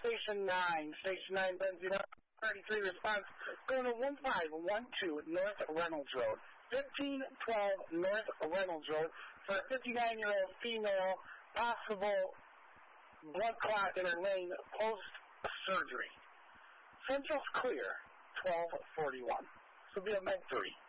Station 9. Station 9, Benzino, 33 response. Going to 1512 North Reynolds Road. 1512 North Reynolds Road for a 59-year-old female, possible blood clot in her lane post-surgery. Central's clear, 1241. So be a med 3.